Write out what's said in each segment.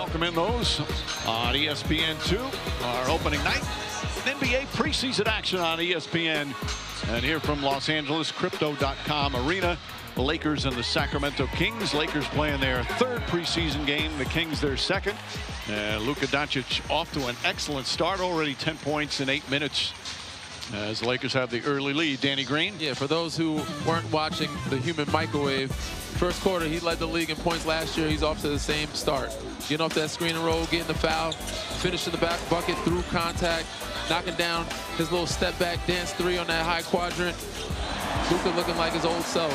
welcome in those on ESPN2, our opening night. NBA preseason action on ESPN. And here from Los Angeles, Crypto.com Arena, the Lakers and the Sacramento Kings. Lakers playing their third preseason game, the Kings their second. And Luka Doncic off to an excellent start, already 10 points in 8 minutes. As the Lakers have the early lead. Danny Green. Yeah, for those who weren't watching the human microwave, first quarter he led the league in points last year. He's off to the same start. Getting off that screen and roll, getting the foul, finishing the back bucket through contact, knocking down his little step back dance three on that high quadrant. Luka looking like his old self.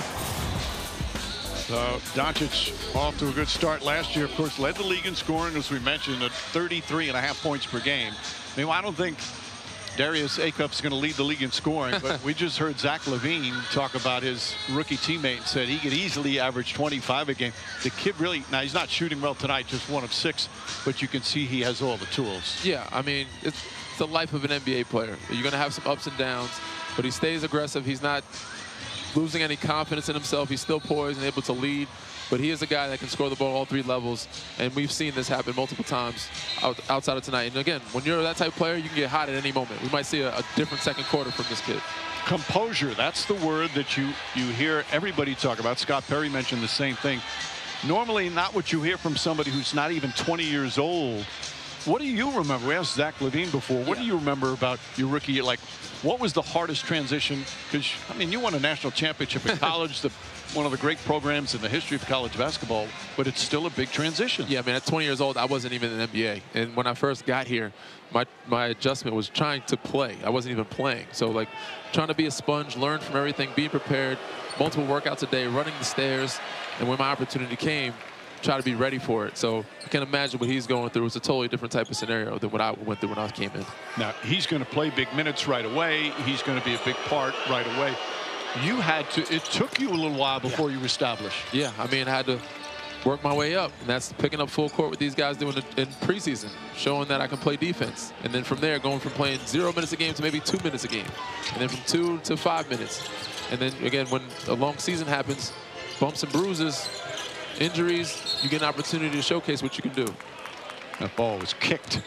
So Doncic off to a good start last year. Of course, led the league in scoring, as we mentioned, at 33.5 points per game. I mean, I don't think Darius Akup's going to lead the league in scoring, but we just heard Zach LaVine talk about his rookie teammate and said he could easily average 25 a game. The kid really, now he's not shooting well tonight, just 1 of 6, but you can see he has all the tools. Yeah, I mean, it's the life of an NBA player. You're going to have some ups and downs, but he stays aggressive. He's not losing any confidence in himself. He's still poised and able to lead. But he is a guy that can score the ball all 3 levels, and we've seen this happen multiple times outside of tonight. And again, when you're that type of player, you can get hot at any moment. We might see a different second quarter from this kid. Composure, that's the word that you hear everybody talk about. Scott Perry mentioned the same thing. Normally not what you hear from somebody who's not even 20 years old. What do you remember? We asked Zach LaVine before. What do you remember about your rookie year? Like, what was the hardest transition? Because, I mean, you won a national championship in college, one of the great programs in the history of college basketball, but it's still a big transition. Yeah, I mean, at 20 years old, I wasn't even in the NBA. And when I first got here, my adjustment was trying to play. I wasn't even playing. So, like, trying to be a sponge, learn from everything, being prepared, multiple workouts a day, running the stairs. And when my opportunity came, try to be ready for it. So I can imagine what he's going through. It's a totally different type of scenario than what I went through when I came in. Now, he's going to play big minutes right away. He's going to be a big part right away. You had to, it took you a little while before you established. Yeah, I mean, I had to work my way up. And that's picking up full court with these guys doing it in preseason, showing that I can play defense. And then from there, going from playing 0 minutes a game to maybe 2 minutes a game. And then from 2 to 5 minutes. And then, again, when a long season happens, bumps and bruises, injuries, you get an opportunity to showcase what you can do. That ball was kicked.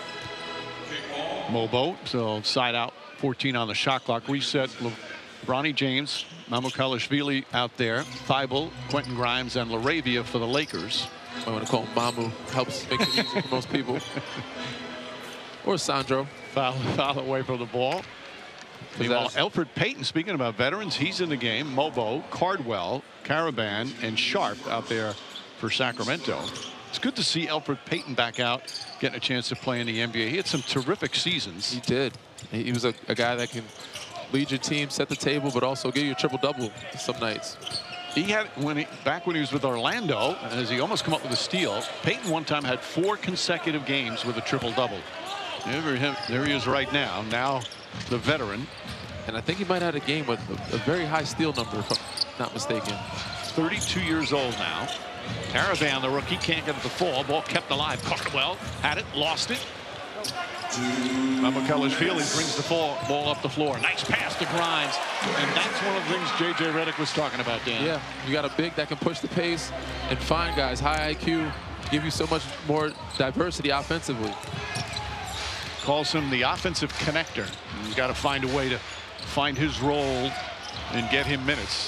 Mobo, so side out, 14 on the shot clock. Reset. Bronny James, Mamukelashvili out there. Thibault, Quentin Grimes, and LaRavia for the Lakers. I want to call him Mamu. Helps make it easy for most people. Or Sandro. Foul away from the ball. Meanwhile, Elfrid Payton, speaking about veterans, he's in the game. Mobo, Cardwell, Caravan, and Sharp out there for Sacramento. It's good to see Elfrid Payton back out, getting a chance to play in the NBA. He had some terrific seasons. He did. He was a guy that can lead your team, set the table, but also give you a triple-double some nights. He had, back when he was with Orlando, as he almost come up with a steal, Payton one time had 4 consecutive games with a triple-double. There he is right now. Now the veteran. And I think he might have had a game with a very high steal number, if I'm not mistaken. 32 years old now. Caravan, the rookie, can't get it to fall. Ball kept alive. Cardwell had it, lost it. Mamukelashvili brings the ball up the floor. Nice pass to Grimes. And that's one of the things J.J. Redick was talking about, Dan. Yeah, you got a big that can push the pace and find guys. High IQ, give you so much more diversity offensively. Calls him the offensive connector. He's got to find a way to find his role and get him minutes.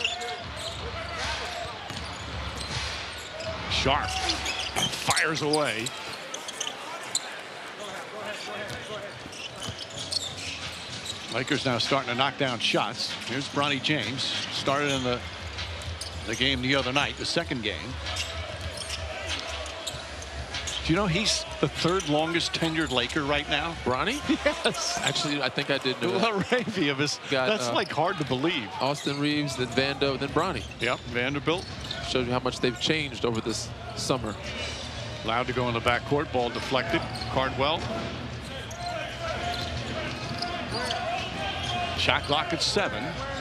Sharp fires away. Lakers now starting to knock down shots. Here's Bronny James. Started in the game the other night, the second game. Do you know he's the 3rd longest tenured Laker right now? Bronny? Yes. Actually, I think I did know that. LaRavia was, that's like hard to believe. Austin Reeves, then Vando, then Bronny. Yep, Vanderbilt. Shows you how much they've changed over this summer. Allowed to go in the backcourt. Ball deflected. Cardwell. Shot clock at 7.